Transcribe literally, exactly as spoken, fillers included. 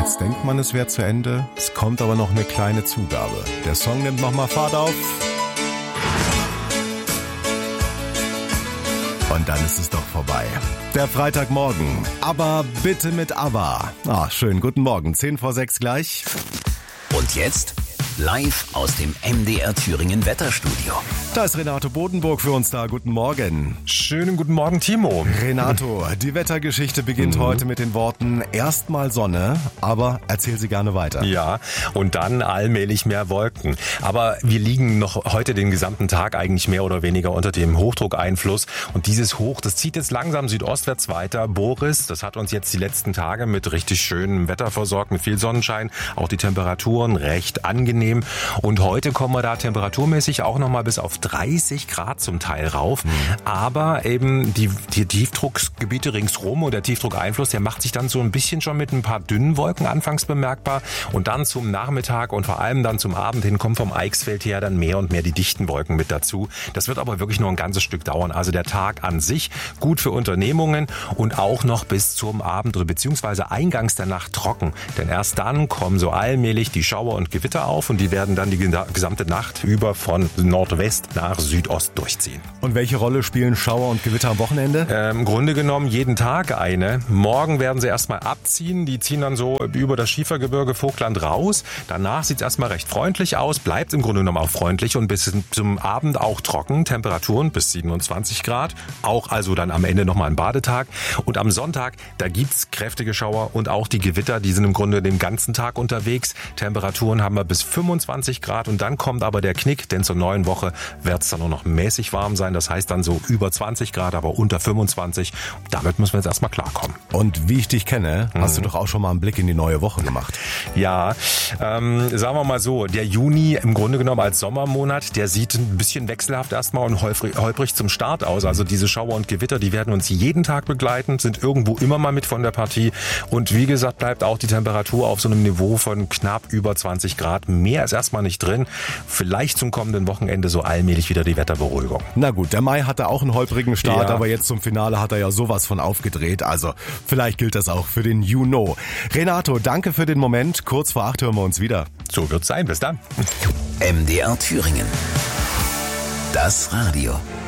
Jetzt denkt man, es wäre zu Ende. Es kommt aber noch eine kleine Zugabe. Der Song nimmt nochmal Fahrt auf. Und dann ist es doch vorbei. Der Freitagmorgen. Aber bitte mit ABBA. Ah, schön. Guten Morgen. zehn vor sechs gleich. Und jetzt live aus dem M D R Thüringen Wetterstudio. Da ist Renato Bodenburg für uns da. Guten Morgen. Schönen guten Morgen, Timo. Renato, die Wettergeschichte beginnt mhm. heute mit den Worten erstmal Sonne, aber erzähl sie gerne weiter. Ja, und dann allmählich mehr Wolken. Aber wir liegen noch heute den gesamten Tag eigentlich mehr oder weniger unter dem Hochdruckeinfluss. Und dieses Hoch, das zieht jetzt langsam südostwärts weiter. Boris, das hat uns jetzt die letzten Tage mit richtig schönem Wetter versorgt, mit viel Sonnenschein. Auch die Temperaturen recht angenehm. Und heute kommen wir da temperaturmäßig auch nochmal bis auf dreißig Grad zum Teil rauf. Mhm. Aber eben die, die Tiefdruckgebiete ringsrum und der Tiefdruckeinfluss, der macht sich dann so ein bisschen schon mit ein paar dünnen Wolken anfangs bemerkbar. Und dann zum Nachmittag und vor allem dann zum Abend hin kommen vom Eichsfeld her dann mehr und mehr die dichten Wolken mit dazu. Das wird aber wirklich nur ein ganzes Stück dauern. Also der Tag an sich gut für Unternehmungen und auch noch bis zum Abend oder beziehungsweise eingangs der Nacht trocken. Denn erst dann kommen so allmählich die Schauer und Gewitter auf und die werden dann die gesamte Nacht über von Nordwest nach Südost durchziehen. Und welche Rolle spielen Schauer und Gewitter am Wochenende? Ähm, Im Grunde genommen jeden Tag eine. Morgen werden sie erstmal abziehen. Die ziehen dann so über das Schiefergebirge Vogtland raus. Danach sieht es erstmal recht freundlich aus, bleibt im Grunde genommen auch freundlich und bis zum Abend auch trocken. Temperaturen bis siebenundzwanzig Grad. Auch also dann am Ende nochmal ein Badetag. Und am Sonntag, da gibt's kräftige Schauer und auch die Gewitter, die sind im Grunde den ganzen Tag unterwegs. Temperaturen haben wir bis fünfundzwanzig Grad und dann kommt aber der Knick, denn zur neuen Woche wird es dann nur noch mäßig warm sein. Das heißt dann so über zwanzig Grad, aber unter fünfundzwanzig. Damit müssen wir jetzt erstmal klarkommen. Und wie ich dich kenne, mhm. hast du doch auch schon mal einen Blick in die neue Woche gemacht. Ja, ähm, sagen wir mal so, der Juni im Grunde genommen als Sommermonat, der sieht ein bisschen wechselhaft erstmal und holprig, holprig zum Start aus. Also diese Schauer und Gewitter, die werden uns jeden Tag begleiten, sind irgendwo immer mal mit von der Partie. Und wie gesagt, bleibt auch die Temperatur auf so einem Niveau von knapp über zwanzig Grad. Mehr ist erstmal nicht drin. Vielleicht zum kommenden Wochenende so allmählich wieder die Wetterberuhigung. Na gut, der Mai hatte auch einen holprigen Start, ja. aber jetzt zum Finale hat er ja sowas von aufgedreht. Also vielleicht gilt das auch für den Juno. Renato, danke für den Moment. Kurz vor acht hören wir uns wieder. So wird's sein. Bis dann. M D R Thüringen. Das Radio.